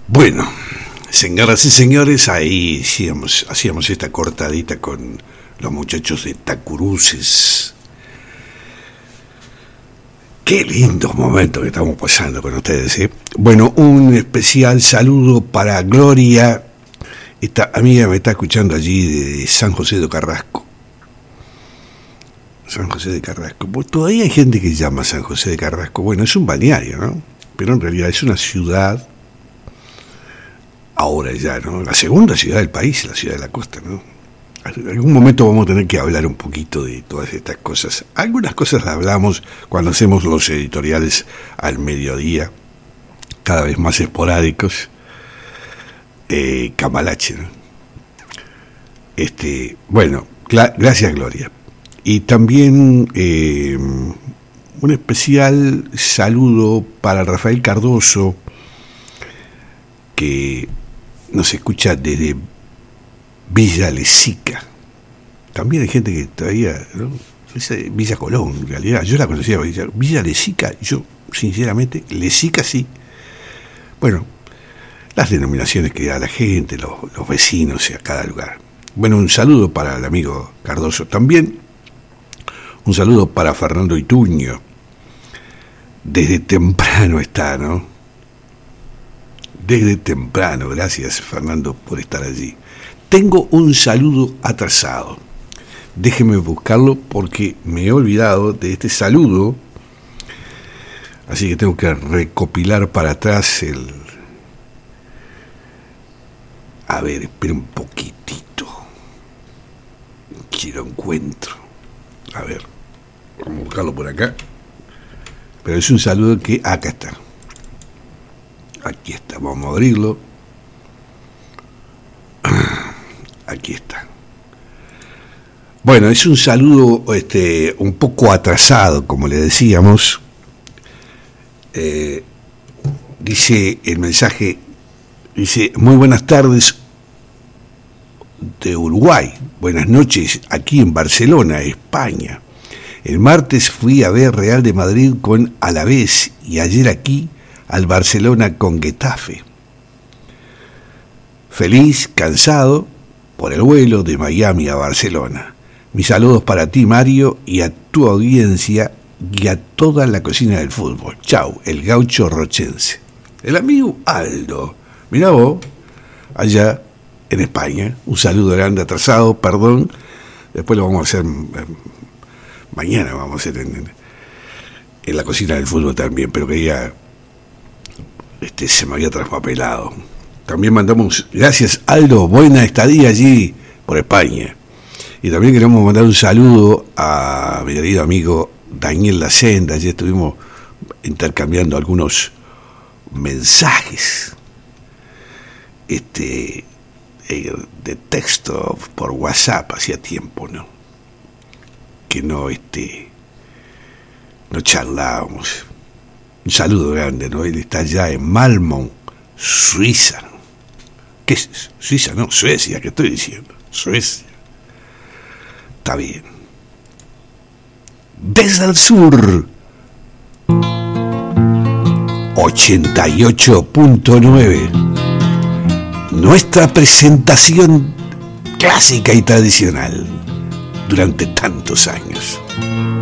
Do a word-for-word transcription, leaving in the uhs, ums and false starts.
Bueno, señoras y señores, ahí hacíamos, hacíamos esta cortadita con los muchachos de Tacuruces. Qué lindos momentos que estamos pasando con ustedes, ¿eh? Bueno, un especial saludo para Gloria. Esta amiga me está escuchando allí de San José de Carrasco. San José de Carrasco. Pues todavía hay gente que llama San José de Carrasco. Bueno, es un balneario, ¿no? Pero en realidad es una ciudad. Ahora ya, ¿no? La segunda ciudad del país, la ciudad de la costa, ¿no? En algún momento vamos a tener que hablar un poquito de todas estas cosas. Algunas cosas las hablamos cuando hacemos los editoriales al mediodía, cada vez más esporádicos. Eh, Camalache, ¿no? Este, bueno, cla- gracias Gloria. Y también eh, un especial saludo para Rafael Cardoso, que nos escucha desde Villa Lesica. También hay gente que todavía, ¿no? Es Villa Colón, en realidad. Yo la conocía, Villa, Villa Lesica, yo, sinceramente, Lesica sí. Bueno, las denominaciones que da la gente, los, los vecinos a cada lugar. Bueno, un saludo para el amigo Cardoso. También un saludo para Fernando Ituño. Desde temprano está, ¿no? Desde temprano, gracias Fernando por estar allí. Tengo un saludo atrasado. Déjeme buscarlo porque me he olvidado de este saludo. Así que tengo que recopilar para atrás el... A ver, espera un poquitito. Que lo encuentro. A ver, vamos a buscarlo por acá. Pero es un saludo que... Acá está. Aquí está, vamos a abrirlo. Aquí está. Bueno, es un saludo este, un poco atrasado, como le decíamos. Eh, dice el mensaje, dice, muy buenas tardes de Uruguay, buenas noches aquí en Barcelona, España. El martes fui a ver Real de Madrid con Alavés y ayer aquí al Barcelona con Getafe. Feliz, cansado por el vuelo de Miami a Barcelona. Mis saludos para ti, Mario, y a tu audiencia y a toda la cocina del fútbol. Chau, el gaucho rochense. El amigo Aldo. Mirá vos, allá en España. Un saludo grande, atrasado, perdón. Después lo vamos a hacer mañana, vamos a hacer en, en la cocina del fútbol también, pero que ya este, se me había traspapelado. También mandamos, gracias Aldo, buena estadía allí por España. Y también queremos mandar un saludo a mi querido amigo Daniel Lacenda. Allí estuvimos intercambiando algunos mensajes este, de texto por WhatsApp hacía tiempo, ¿no? Que no, este, no charlábamos. Un saludo grande, ¿no? Él está allá en Malmö, Suiza. ¿Qué es? Suiza, no, Suecia, ¿qué estoy diciendo? Suecia. Está bien. Desde el sur, ochenta y ocho punto nueve. Nuestra presentación clásica y tradicional durante tantos años.